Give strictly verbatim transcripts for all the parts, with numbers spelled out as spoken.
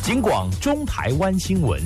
警广中台湾新闻。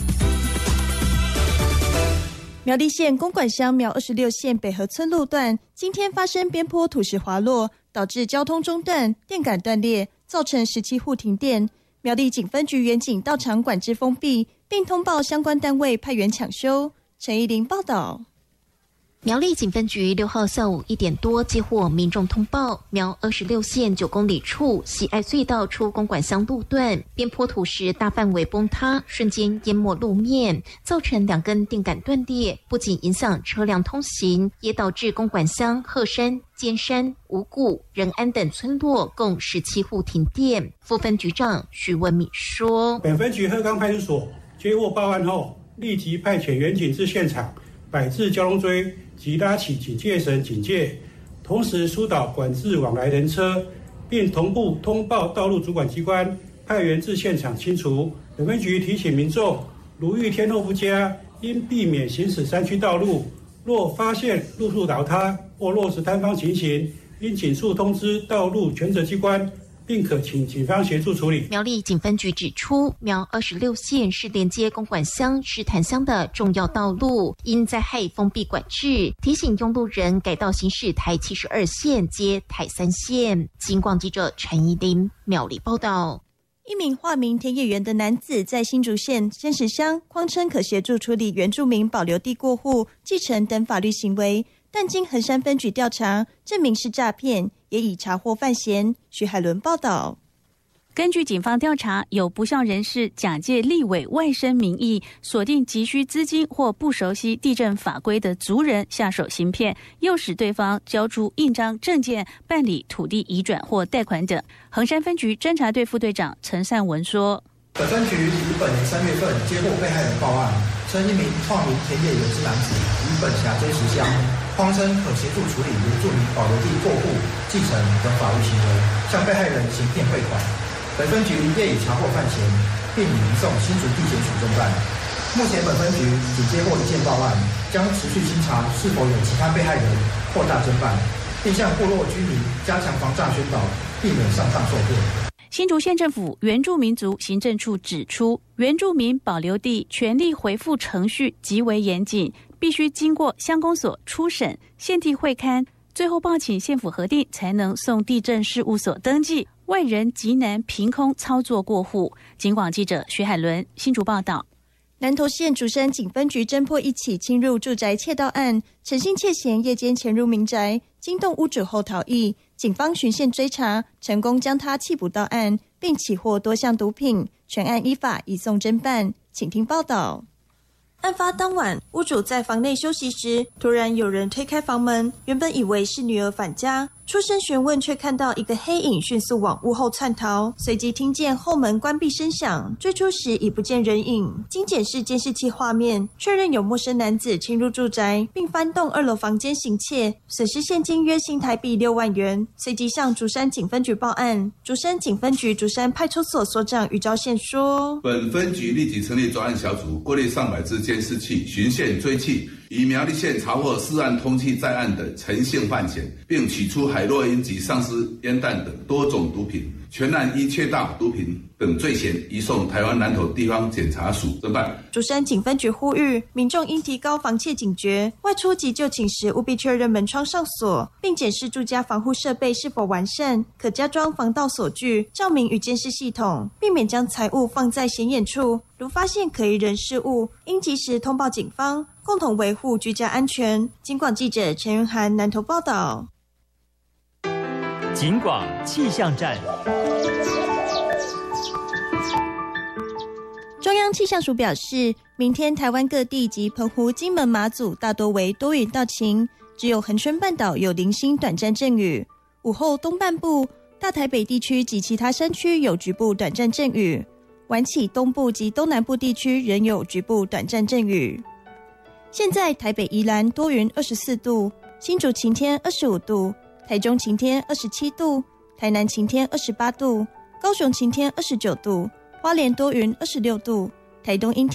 苗栗县公馆乡苗二十六线北河村路段今天发生边坡土石滑落，导致交通中断、电杆断裂，造成十七户停电。苗栗警分局员警到场管制封闭，并通报相关单位派员抢修。陈怡玲报道。 苗栗警分局六号下午一点多接获民众通报，苗二十六线九公里处喜爱隧道出公馆乡路段边坡土石大范围崩塌，瞬间淹没路面，造成两根电杆断裂，不仅影响车辆通行，也导致公馆乡鹤山、尖山、五股、仁安等村落共十七户停电。副分局长徐文敏说：“ 本分局鹤冈派出所接获报案后，立即派遣员警至现场，摆置交通锥及拉起警戒绳警戒，同时疏导管制往来人车，并同步通报道路主管机关，派员至现场清除。本分局提醒民众，如遇天候不佳，应避免行驶山区道路。若发现路树倒塌或落石坍方情形，应紧速通知道路权责机关，并可请警方协助处理。” 苗栗警分局指出，苗二十六线是连接公馆乡、石潭乡的重要道路，因灾害封闭管制，提醒用路人改道行驶台七十二线接台三线。警广记者陈怡玲苗栗报道。 一名化名田野园的男子在新竹县仙石乡谎称可协助处理原住民保留地过户、继承等法律行为，但经衡山分局调查，证明是诈骗，也已查获犯嫌。徐海伦报道。 根据警方调查，有不肖人士假借立委外甥名义，锁定急需资金或不熟悉地政法规的族人下手行骗，诱使对方交出印章证件办理土地移转或贷款等。衡山分局侦查队副队长陈善文说：“ 本分局于本年三月份接获被害人报案，称一名化名田野园之男子于本辖真实乡，谎称可协助处理原住民保留地过户、继承等法律行为，向被害人行骗汇款。本分局业已查获犯嫌，并已移送新竹地检署侦办。目前本分局仅接获一件报案，将持续清查是否有其他被害人，扩大侦办，并向部落居民加强防诈宣导，避免上当受骗。” 新竹县政府原住民族行政处指出，原住民保留地权利回复程序极为严谨，必须经过乡公所初审、县地会勘，最后报请县府核定，才能送地政事务所登记。外人极难凭空操作过户。警广记者徐海伦新竹报道。 南投县竹山警分局侦破一起侵入住宅窃盗案，陈姓窃嫌夜间潜入民宅，惊动屋主后逃逸。警方循线追查，成功将他缉捕到案，并起获多项毒品，全案依法移送侦办。请听报道。案发当晚，屋主在房内休息时，突然有人推开房门，原本以为是女儿返家，出声询问，却看到一个黑影迅速往屋后窜逃，随即听见后门关闭声响，追出时已不见人影。经检视监视器画面，确认有陌生男子侵入住宅，并翻动二楼房间行窃，损失现金约新台币六万元，随即向竹山警分局报案。竹山警分局竹山派出所所长于昭宪说：“ 本分局立即成立专案小组，过滤上百支监视器，循线追缉，以苗栗县查获涉案通缉在案的陈姓犯嫌，并取出海洛因及丧尸烟弹等多种毒品，全案依窃盗毒品等罪嫌移送台湾南投地方检察署侦办。” 竹山警分局呼吁民众应提高防窃警觉，外出急就寝时务必确认门窗上锁，并检视住家防护设备是否完善，可加装防盗锁具、照明与监视系统，避免将财物放在显眼处。如发现可疑人事物，应及时通报警方，共同维护居家安全。警广记者陈云涵南投报道。 警广气象站。 中央气象署表示，明天台湾各地及澎湖、金门、马祖大多为多云到晴，只有恒春半岛有零星短暂阵雨。午后东半部、大台北地区及其他山区有局部短暂阵雨，晚起东部及东南部地区仍有局部短暂阵雨。现在台北宜兰多云二十四度，新竹晴天二十五度，台中晴天二十七度，台南晴天二十八度，高雄晴天二十九度，花莲多云二十六度，台东阴天